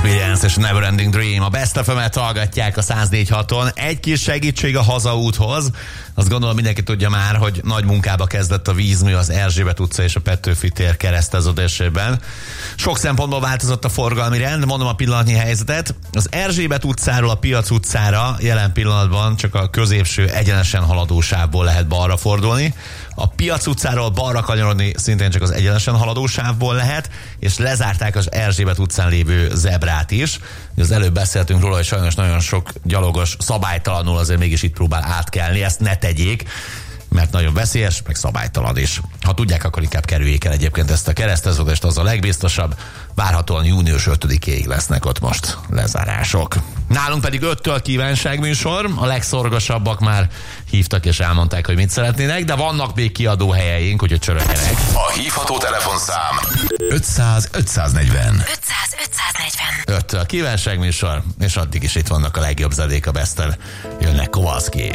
Experience és Neverending Dream. A Best FM-et hallgatják a 104.6-on. Egy kis segítség a hazaúthoz. Azt gondolom mindenki tudja már, hogy nagy munkába kezdett a vízmű az Erzsébet utca és a Petőfi tér kereszteződésében. Sok szempontból változott a forgalmi rend, mondom a pillanatnyi helyzetet. Az Erzsébet utcáról a Piac utcára jelen pillanatban csak a középső egyenesen haladó sávból lehet balra fordulni. A Piac utcáról balra kanyarodni szintén csak az egyenesen haladó sávból lehet, és lezárták az Erzsébet utcán lévő zebrát is. Az előbb beszéltünk róla, hogy sajnos nagyon sok gyalogos szabálytalanul azért mégis itt próbál átkelni. Ezt ne tegyék, mert nagyon veszélyes, meg szabálytalan is. Ha tudják, akkor inkább kerüljék el egyébként ezt a kereszteződést, az a legbiztosabb. Várhatóan június 5-éig lesznek ott most lezárások. Nálunk pedig 5-től kívánságműsor, a legszorgosabbak már hívtak és elmondták, hogy mit szeretnének, de vannak még kiadó helyeink, úgyhogy csörögjenek. A hívható telefonszám 500 540. 5-től kívánságműsor, és addig is itt vannak a legjobb zedék a Besten. Jönnek Kowalski.